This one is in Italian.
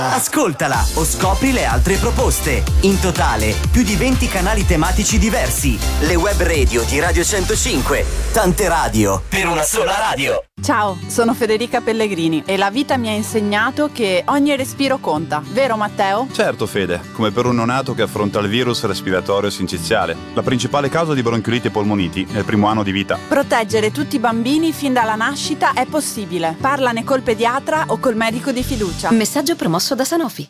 Ascoltala o scopri le altre proposte. In totale, più di 20 canali tematici diversi. Le web radio di Radio 105. Tante radio per una sola radio. Ciao, sono Federica Pellegrini e la vita mi ha insegnato che ogni respiro conta. Vero Matteo? Certo Fede, come per un neonato che affronta il virus respiratorio sinciziale, la principale causa di bronchiolite e polmoniti nel primo anno di vita. Proteggere tutti i bambini fin dalla nascita è possibile. Parlane col pediatra o col medico di fiducia. Messaggio promosso da Sanofi.